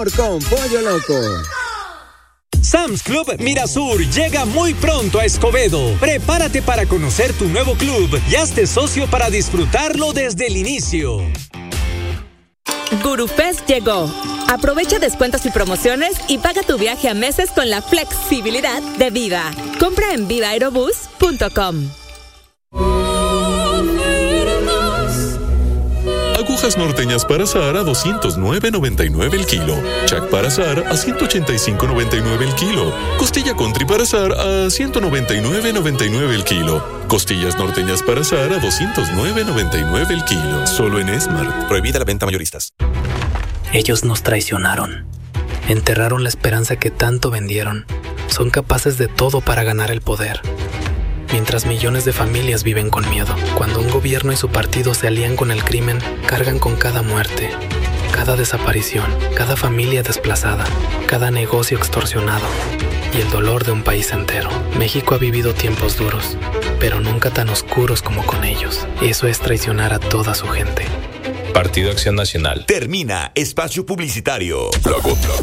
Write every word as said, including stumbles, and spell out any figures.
mejor con Pollo Loco. Sam's Club Mirasur llega muy pronto a Escobedo. Prepárate para conocer tu nuevo club y hazte socio para disfrutarlo desde el inicio. GuruFest llegó. Aprovecha descuentos y promociones y paga tu viaje a meses con la flexibilidad de Viva. Compra en viva aerobús punto com. Agujas norteñas para azar a doscientos nueve noventa y nueve el kilo. Chac para azar a ciento ochenta y cinco noventa y nueve el kilo. Costilla country para azar a ciento noventa y nueve noventa y nueve el kilo. Costillas norteñas para azar a doscientos nueve noventa y nueve el kilo. Solo en Smart. Prohibida la venta mayoristas. Ellos nos traicionaron. Enterraron la esperanza que tanto vendieron. Son capaces de todo para ganar el poder. Mientras millones de familias viven con miedo. Cuando un gobierno y su partido se alían con el crimen, cargan con cada muerte, cada desaparición, cada familia desplazada, cada negocio extorsionado y el dolor de un país entero. México ha vivido tiempos duros, pero nunca tan oscuros como con ellos. Eso es traicionar a toda su gente. Partido Acción Nacional. Termina espacio publicitario. La gota